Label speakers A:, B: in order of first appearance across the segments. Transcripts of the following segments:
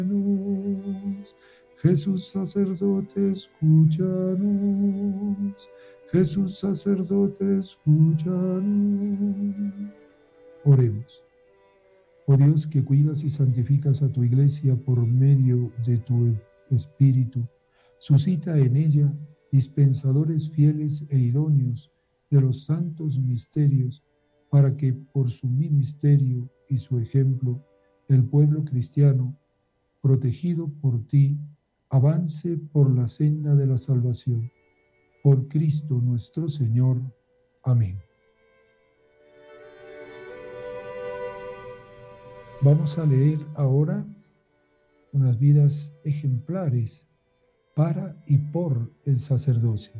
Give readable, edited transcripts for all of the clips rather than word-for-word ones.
A: Jesús sacerdote, escúchanos. Jesús sacerdote, escúchanos. Oremos. Oh Dios, que cuidas y santificas a tu iglesia por medio de tu Espíritu, suscita en ella dispensadores fieles e idóneos de los santos misterios, para que por su ministerio y su ejemplo el pueblo cristiano, protegido por ti, avance por la senda de la salvación. Por Cristo nuestro Señor. Amén. Vamos a leer ahora unas vidas ejemplares para y por el sacerdocio.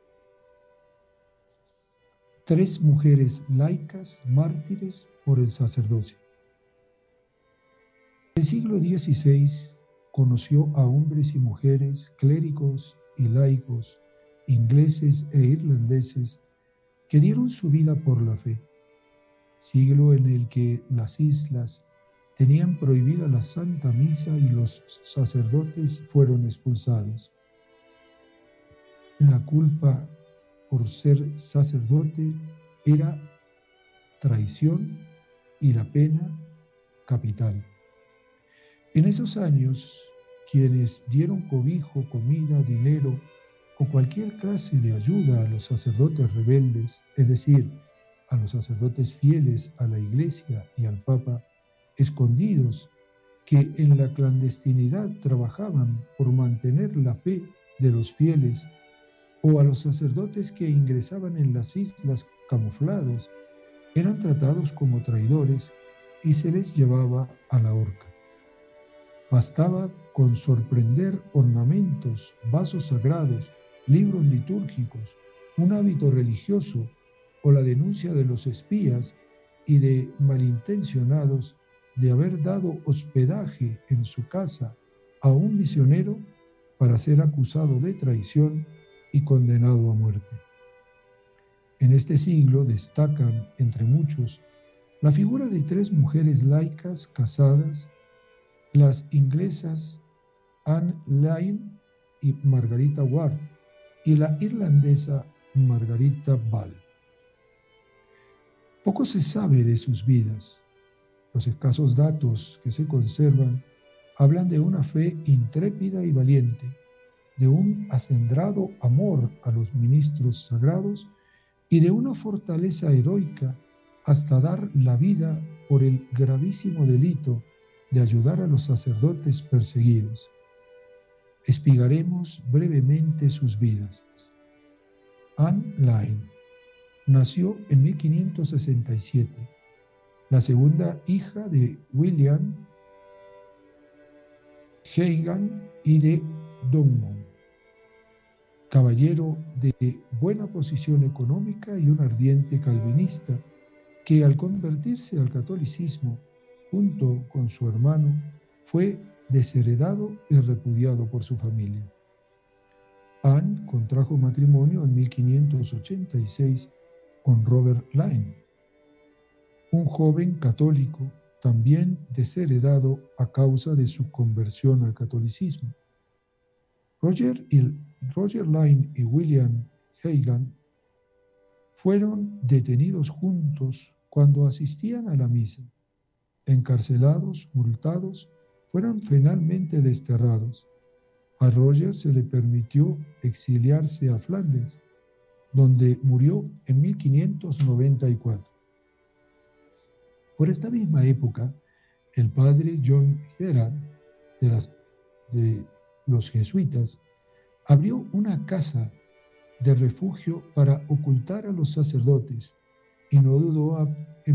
A: 3 mujeres laicas mártires por el sacerdocio. En el siglo XVI conoció a hombres y mujeres, clérigos y laicos, ingleses e irlandeses, que dieron su vida por la fe. Siglo en el que las islas tenían prohibida la Santa Misa y los sacerdotes fueron expulsados. La culpa por ser sacerdote era traición y la pena capital. En esos años, quienes dieron cobijo, comida, dinero o cualquier clase de ayuda a los sacerdotes rebeldes, es decir, a los sacerdotes fieles a la Iglesia y al Papa, escondidos, que en la clandestinidad trabajaban por mantener la fe de los fieles, o a los sacerdotes que ingresaban en las islas camuflados, eran tratados como traidores y se les llevaba a la horca. Bastaba con sorprender ornamentos, vasos sagrados, libros litúrgicos, un hábito religioso o la denuncia de los espías y de malintencionados de haber dado hospedaje en su casa a un misionero para ser acusado de traición y condenado a muerte. En este siglo destacan, entre muchos, la figura de 3 mujeres laicas casadas, las inglesas Anne Lyon y Margarita Ward, y la irlandesa Margarita Ball. Poco se sabe de sus vidas. Los escasos datos que se conservan hablan de una fe intrépida y valiente, de un acendrado amor a los ministros sagrados y de una fortaleza heroica hasta dar la vida por el gravísimo delito de ayudar a los sacerdotes perseguidos. Espigaremos brevemente sus vidas. Anne Lyon nació en 1567, la segunda hija de William Heigan y de Drummond, caballero de buena posición económica y un ardiente calvinista que al convertirse al catolicismo junto con su hermano fue desheredado y repudiado por su familia. Anne contrajo matrimonio en 1586 con Robert Lyon, un joven católico también desheredado a causa de su conversión al catolicismo. Roger Lyon y William Heigan fueron detenidos juntos cuando asistían a la misa. Encarcelados, multados, fueron finalmente desterrados. A Roger se le permitió exiliarse a Flandes, donde murió en 1594. Por esta misma época, el padre John Gerard de los jesuitas abrió una casa de refugio para ocultar a los sacerdotes y no dudó en